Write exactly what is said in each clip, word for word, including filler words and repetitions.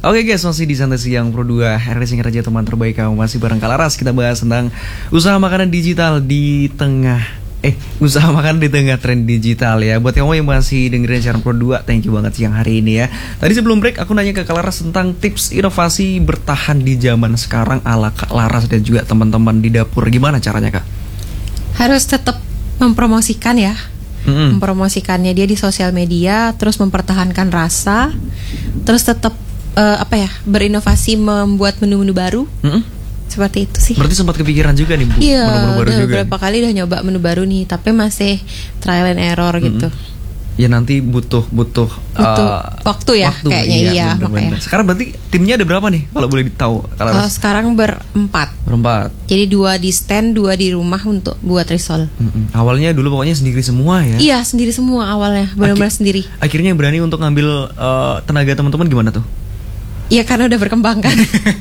Oke guys, masih di Santai Siang Pro dua Racing Raja teman terbaik kamu. Masih bareng Kalaras. Kita bahas tentang usaha makanan digital di tengah Eh, usaha makanan di tengah tren digital ya. Buat kamu yang masih dengerin siaran Pro dua, thank you banget siang hari ini ya. Tadi sebelum break aku nanya ke Kalaras tentang tips inovasi bertahan di zaman sekarang ala Kak Laras dan juga teman-teman di dapur. Gimana caranya Kak? Harus tetap mempromosikan ya. Mm-hmm. Mempromosikannya dia di sosial media, terus mempertahankan rasa, terus tetap uh, apa ya, berinovasi membuat menu-menu baru. Mm-hmm. Seperti itu sih. Berarti sempat kepikiran juga nih Bu, iya, menu-menu baru udah juga. Beberapa kali udah nyoba menu baru nih, tapi masih trial and error mm-hmm. gitu. Ya nanti butuh butuh, butuh uh, waktu ya waktu, kayaknya iya, iya bener, makanya. Bener. Sekarang berarti timnya ada berapa nih kalau boleh tahu? Kalau uh, sekarang berempat. Berempat. Jadi dua di stand, dua di rumah untuk buat risol. Mm-mm. Awalnya dulu pokoknya sendiri semua ya? Iya sendiri semua awalnya, benar-benar Aki- sendiri. Akhirnya berani untuk ngambil uh, tenaga teman-teman gimana tuh? Iya karena udah berkembang kan.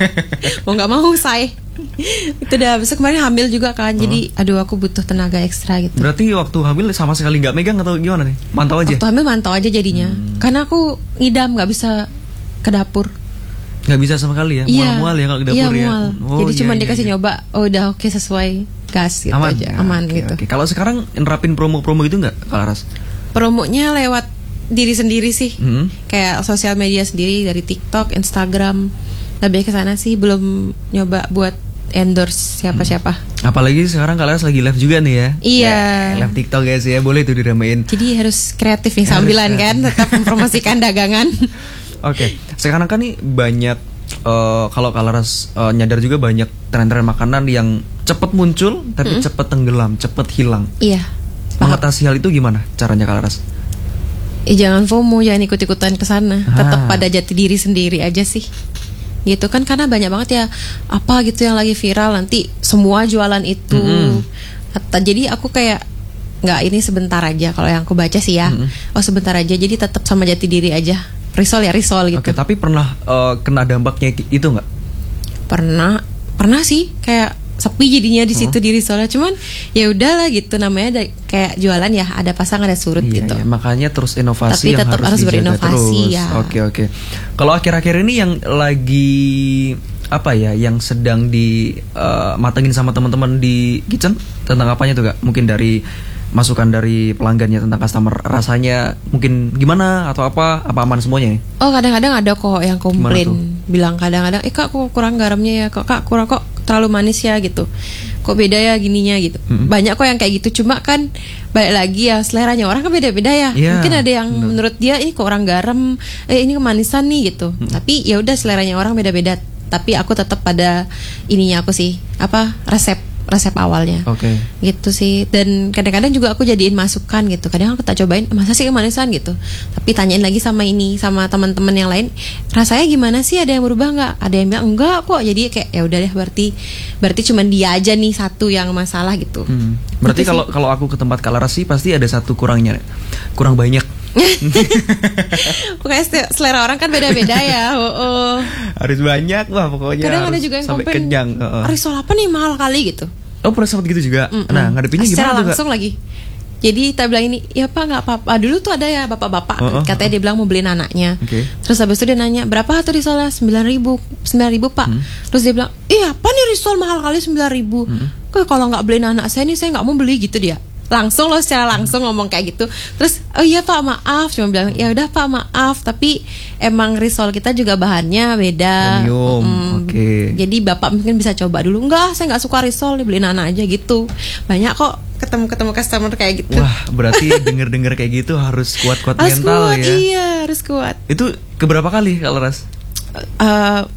Mau nggak mau saya itu udah besok kemarin hamil juga kan, uh. jadi aduh aku butuh tenaga ekstra gitu. Berarti waktu hamil sama sekali nggak megang atau gimana nih? Mantau aja? Waktu hamil mantau aja jadinya, hmm. karena aku ngidam nggak bisa ke dapur. Nggak bisa sama sekali ya? Mual-mual ya kalau ke dapur iya, ya? Mual. Oh, jadi iya, cuma iya, dikasih iya. nyoba, oh udah oke okay, sesuai gas gitu aman, aja, ya, aman okay, gitu. Okay. Kalau sekarang nerapin promo-promo itu nggak, Kak Laras? Promonya lewat diri sendiri sih, hmm. kayak sosial media sendiri dari TikTok, Instagram. Lebih ke sana sih, belum nyoba buat endorse siapa-siapa. Hmm. Apalagi sekarang Kak Laras lagi live juga nih ya. Iya. Ya, live TikTok guys ya, boleh tuh diramein. Jadi harus kreatif nih sambilan harus, kan, tetap mempromosikan dagangan. Oke, okay. Sekarang kan nih banyak uh, kalau Kak Laras uh, nyadar juga banyak tren-tren makanan yang cepat muncul tapi mm-hmm. cepat tenggelam, cepat hilang. Iya. Mengatasi hal itu gimana caranya Kak Laras? Eh, jangan FOMO, jangan ikut-ikutan ke sana. Ah. Tetap pada jati diri sendiri aja sih. Gitu kan, karena banyak banget ya apa gitu yang lagi viral, nanti semua jualan itu. Mm-hmm. Jadi aku kayak nggak, ini sebentar aja kalau yang aku baca sih ya. Mm-hmm. Oh sebentar aja, jadi tetap sama jati diri aja. Risol ya risol gitu. Oke, tapi pernah uh, kena dampaknya itu nggak? Pernah, pernah sih kayak sepi jadinya di situ uh-huh. di risolnya. Cuman ya udahlah gitu, namanya ada, kayak jualan ya, ada pasang ada surut iya, gitu. Iya, makanya terus inovasi tapi yang tetap harus, harus dijaga berinovasi terus. ya. Oke oke. Kalau akhir-akhir ini yang lagi apa ya, yang sedang di uh, matengin sama teman-teman di kitchen tentang apanya tuh Kak? Mungkin dari masukan dari pelanggannya tentang customer, rasanya mungkin gimana atau apa apa aman semuanya nih? Oh kadang-kadang ada kok yang komplain, bilang kadang-kadang eh kak kok kurang garamnya ya, kok kak kurang kok terlalu manis ya gitu, kok beda ya gininya gitu. Mm-hmm. Banyak kok yang kayak gitu, cuma kan balik lagi ya seleranya orang kan beda-beda ya. Yeah, mungkin ada yang bener. Menurut dia ini kok orang garam, eh ini kemanisan nih gitu. Mm-hmm. Tapi ya udah seleranya orang beda-beda. Tapi aku tetap pada ininya aku sih, apa resep resep awalnya. Oke. Okay. Gitu sih. Dan kadang-kadang juga aku jadiin masukan gitu. Kadang aku tak cobain, masa sih kemanisan gitu. Tapi tanyain lagi sama ini, sama teman-teman yang lain, rasanya gimana sih? Ada yang berubah nggak? Ada yang bilang enggak kok. Jadi kayak ya udah deh, berarti berarti cuma dia aja nih satu yang masalah gitu. Hmm. Berarti kalau kalau aku ke tempat Kak Laras sih pasti ada satu kurangnya, kurang banyak. Pokoknya selera orang kan beda-beda ya. Oh, oh. Harus banyak lah pokoknya. Kadang harus ada juga yang sampai komplain, kenyang. Uh-uh. risol apa nih mahal kali gitu. Oh pernah sempat gitu juga. Mm-mm. Nah ngadepinnya gimana secara tuh Kak? langsung lagi. Jadi kita bilang ini, ya pak nggak apa-apa. Dulu tuh ada ya bapak-bapak, uh-uh. katanya dia bilang mau beliin anaknya. Okay. Terus habis itu dia nanya berapa tuh risolnya, sembilan ribu, sembilan ribu pak. Hmm. Terus dia bilang, iya apa nih risol mahal kali sembilan ribu. Hmm. Kok kalau nggak beliin anak saya nih saya nggak mau beli gitu dia. Langsung loh, secara langsung ngomong kayak gitu. Terus oh iya pak maaf, cuma bilang ya udah pak maaf, tapi emang risol kita juga bahannya beda. Premium, hmm, oke. Okay. Jadi bapak mungkin bisa coba dulu. Enggak, saya nggak suka risol, beliin anak aja gitu. Banyak kok ketemu-ketemu customer kayak gitu. Wah berarti denger-denger kayak gitu harus kuat-kuat harus mental kuat, ya. Iya harus kuat. Itu keberapa kali Kak Laras? Uh,